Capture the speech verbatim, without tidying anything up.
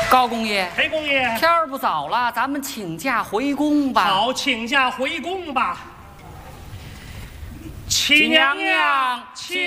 高公爷， 黑公爷， 天儿不早了，咱们请假回宫吧。 好，请假回宫吧。 启娘娘，请